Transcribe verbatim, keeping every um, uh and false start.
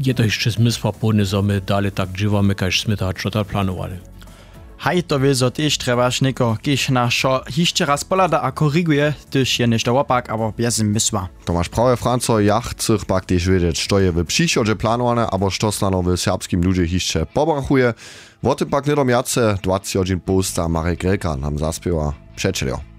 je to jeszcze zmysła płynny, że my dalej tak dżywamy, każ to co planowali. Haj to wie, so też trebaš neko, kiž našo hišće raz polada a koriguje, tyž je nešto opak, aber bez mysła. Tomasz prawie Franco, ja chcę pak też wiedzieć, co je w przyszłości planowane, albo co stano w serbskim ludzie hiszcze pobrachuje. O tym pak nie domiace, dwadzieścia jeden posta Marek Greka nam zaspiewa przeczelio.